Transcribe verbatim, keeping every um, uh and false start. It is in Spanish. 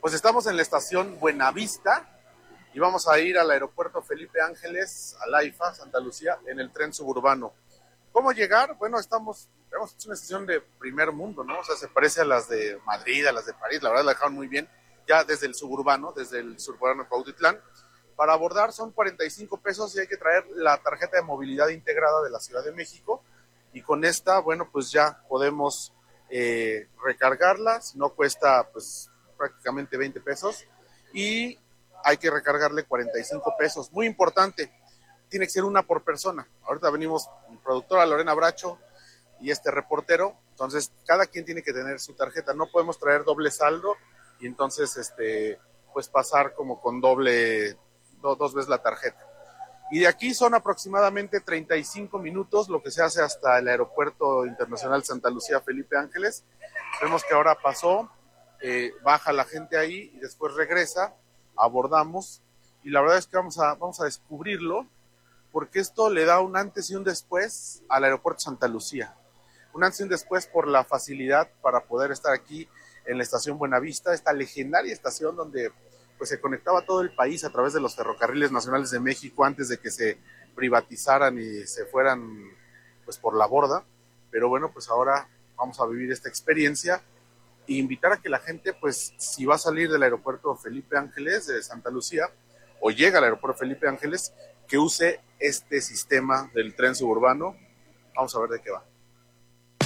Pues estamos en la estación Buenavista y vamos a ir al aeropuerto Felipe Ángeles, a Laifa, Santa Lucía, en el tren suburbano. ¿Cómo llegar? Bueno, estamos, tenemos una estación de primer mundo, ¿no? O sea, se parece a las de Madrid, a las de París, la verdad la dejaron muy bien, ya desde el suburbano, desde el suburbano de Cuautitlán. Para abordar son cuarenta y cinco pesos y hay que traer la tarjeta de movilidad integrada de la Ciudad de México, y con esta, bueno, pues ya podemos eh, recargarla, si no cuesta pues prácticamente veinte pesos, y hay que recargarle cuarenta y cinco pesos. Muy importante, tiene que ser una por persona. Ahorita venimos mi productora Lorena Bracho y este reportero, entonces cada quien tiene que tener su tarjeta, no podemos traer doble saldo y entonces este pues pasar como con doble, do, dos veces la tarjeta. Y de aquí son aproximadamente treinta y cinco minutos, lo que se hace hasta el Aeropuerto Internacional Santa Lucía Felipe Ángeles. Vemos que ahora pasó, eh, baja la gente ahí y después regresa, abordamos, y la verdad es que vamos a, vamos a descubrirlo, porque esto le da un antes y un después al Aeropuerto Santa Lucía. Un antes y un después por la facilidad para poder estar aquí en la estación Buenavista, esta legendaria estación donde pues se conectaba todo el país a través de los ferrocarriles nacionales de México antes de que se privatizaran y se fueran pues por la borda. Pero bueno, pues ahora vamos a vivir esta experiencia e invitar a que la gente, pues si va a salir del aeropuerto Felipe Ángeles de Santa Lucía o llega al aeropuerto Felipe Ángeles, que use este sistema del tren suburbano. Vamos a ver de qué va.